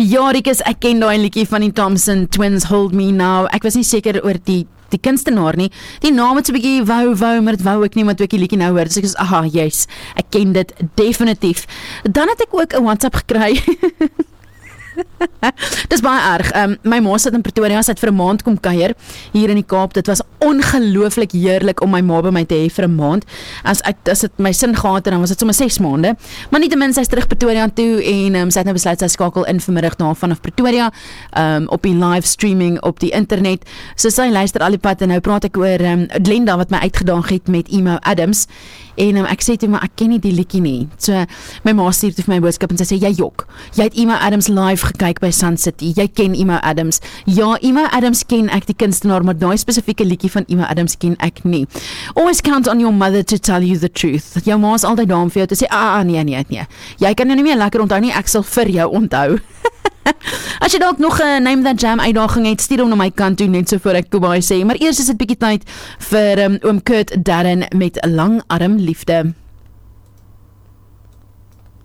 Ja, Rikus, ek ken daai liedjie van die Thompson Twins, Hold Me Now. Ek was nie seker oor die kunstenaar nie. Die naam het so 'n bietjie wou, maar dit wou ek nie, maar toe ek die liedjie nou hoor, dus ek is, yes, ek ken dit definitief. Dan het ek ook 'n WhatsApp gekry. Dis baie erg. My ma sit in Pretoria, sy het vir 'n maand kom kuier hier in die Kaap. Dit was ongelooflik heerlik om my ma by my te hê vir 'n maand. As dit my sin gehad het, dan was dit sommer 6 maande. Maar nietemin, sy is terug Pretoria toe en sy het nou besluit sy skakel in vanmiddag daar vanaf Pretoria op die live streaming op die internet. So sy luister al die pad en nou praat ek oor Glenda wat my uitgedaag het met Emo Adams. En ek sê toe, maar ek ken nie die liedjie nie. So my ma stuur toe vir my boodskap en sy sê, jy jok. Jy het Emo Adams live gekyk by Sun City. Jy ken Emo Adams. Ja, Emo Adams ken ek, die kunstenaar, maar daai spesifieke liedjie van Emo Adams ken ek nie. Always count on your mother to tell you the truth. Jou ma is altyd daar om vir jou te sê, nee. Jy kan nou nie meer lekker onthou nie, ek sal vir jou onthou. As jy dalk nog 'n Name That Jam uitdaging het, stuur hom na my kant toe net so voor ek goodbye sê. Maar eers is dit bietjie tyd vir oom Kurt Darren met 'n Langarm Liefde.